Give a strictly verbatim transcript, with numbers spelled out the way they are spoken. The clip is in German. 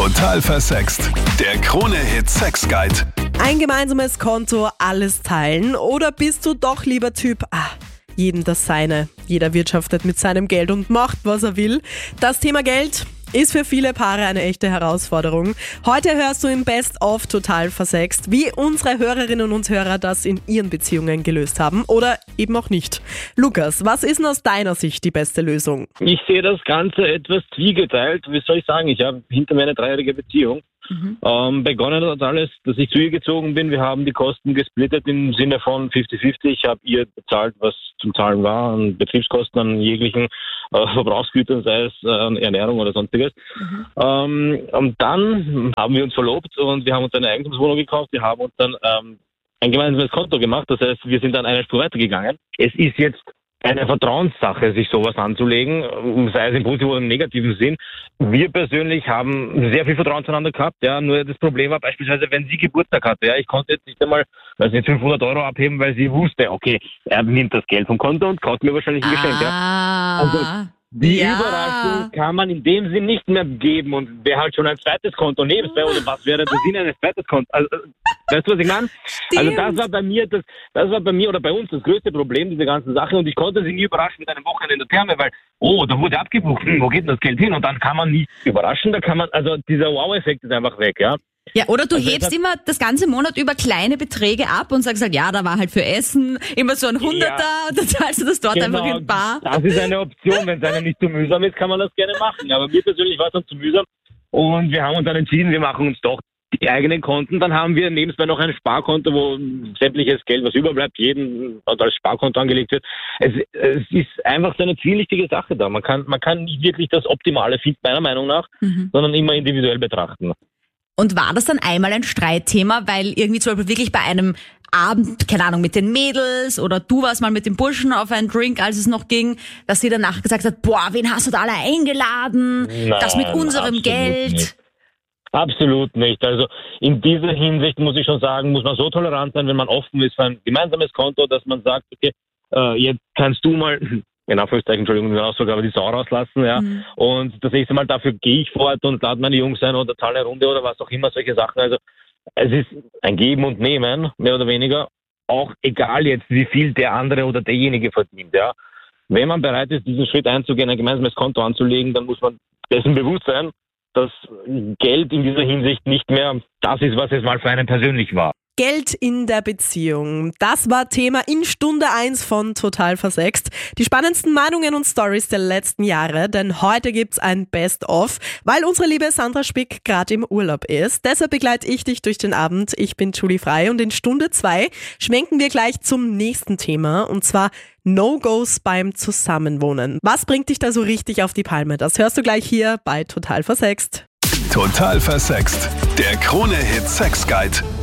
Total versext. Der Krone-Hit Sex Guide. Ein gemeinsames Konto, alles teilen? Oder bist du doch lieber Typ, ah, jedem das Seine. Jeder wirtschaftet mit seinem Geld und macht, was er will. Das Thema Geld ist für viele Paare eine echte Herausforderung. Heute hörst du im Best-of Total versext, wie unsere Hörerinnen und Hörer das in ihren Beziehungen gelöst haben oder eben auch nicht. Lukas, was ist denn aus deiner Sicht die beste Lösung? Ich sehe das Ganze etwas zwiegeteilt. Wie soll ich sagen, ich habe hinter mir eine dreijährige Beziehung. Mhm. Ähm, begonnen hat alles, dass ich zu ihr gezogen bin. Wir haben die Kosten gesplittet im Sinne von fünfzig fünfzig. Ich habe ihr bezahlt, was zum Zahlen war, an Betriebskosten, an jeglichen äh, Verbrauchsgütern, sei es äh, an Ernährung oder sonstiges. Mhm. Ähm, und dann haben wir uns verlobt und wir haben uns eine Eigentumswohnung gekauft. Wir haben uns dann ähm, ein gemeinsames Konto gemacht. Das heißt, wir sind dann eine Spur weitergegangen. Es ist jetzt eine Vertrauenssache, sich sowas anzulegen, sei es im positiven oder im negativen Sinn. Wir persönlich haben sehr viel Vertrauen zueinander gehabt, ja, nur das Problem war beispielsweise, wenn sie Geburtstag hatte, ja, ich konnte jetzt nicht einmal, weiß nicht, fünfhundert Euro abheben, weil sie wusste, okay, er nimmt das Geld vom Konto und kauft mir wahrscheinlich ein Geschenk, ja. Ah, also, die ja. Überraschung kann man in dem Sinn nicht mehr geben und wer halt schon ein zweites Konto nebenbei oder was wäre der Sinn eines zweites Konto? Also, weißt du, was ich meine? Also das war bei mir das, das war bei mir oder bei uns das größte Problem, diese ganze Sache und ich konnte sie nie überraschen mit einem Wochenende in der Therme, weil, oh, da wurde abgebucht, hm, wo geht denn das Geld hin? Und dann kann man nicht überraschen, da kann man, also dieser Wow-Effekt ist einfach weg, ja. Ja, oder du also hebst immer das ganze Monat über kleine Beträge ab und sagst halt, ja, da war halt für Essen immer so ein Hunderter ja, und dann zahlst du das dort genau, einfach in bar. Das ist eine Option, wenn es einem nicht zu mühsam ist, kann man das gerne machen. Aber mir persönlich war es dann zu mühsam und wir haben uns dann entschieden, wir machen uns doch die eigenen Konten. Dann haben wir nebenbei noch ein Sparkonto, wo sämtliches Geld, was überbleibt, jeden als Sparkonto angelegt wird. Es, es ist einfach so eine zwielichtige Sache da. Man kann, man kann nicht wirklich das Optimale finden, meiner Meinung nach, mhm. sondern immer individuell betrachten. Und war das dann einmal ein Streitthema, weil irgendwie zum Beispiel wirklich bei einem Abend, keine Ahnung, mit den Mädels oder du warst mal mit dem Burschen auf einen Drink, als es noch ging, dass sie danach gesagt hat, boah, wen hast du da alle eingeladen? Nein, das mit unserem Geld? Nicht. Absolut nicht. Also in dieser Hinsicht muss ich schon sagen, muss man so tolerant sein, wenn man offen ist für ein gemeinsames Konto, dass man sagt, okay, äh, jetzt kannst du mal... in Anführungszeichen, Entschuldigung, den Ausdruck, aber die Sau rauslassen, ja. Mhm. Und das nächste Mal dafür gehe ich fort und lade meine Jungs ein oder zahle eine Runde oder was auch immer, solche Sachen. Also es ist ein Geben und Nehmen, mehr oder weniger, auch egal jetzt, wie viel der andere oder derjenige verdient, ja. Wenn man bereit ist, diesen Schritt einzugehen, ein gemeinsames Konto anzulegen, dann muss man dessen bewusst sein, dass Geld in dieser Hinsicht nicht mehr das ist, was es mal für einen persönlich war. Geld in der Beziehung. Das war Thema in Stunde eins von Total versext. Die spannendsten Meinungen und Stories der letzten Jahre, denn heute gibt's ein Best-of, weil unsere liebe Sandra Spick gerade im Urlaub ist. Deshalb begleite ich dich durch den Abend. Ich bin Julie Frei und in Stunde zwei schwenken wir gleich zum nächsten Thema und zwar No-Gos beim Zusammenwohnen. Was bringt dich da so richtig auf die Palme? Das hörst du gleich hier bei Total versext. Total versext. Der Krone-Hit Sex Guide.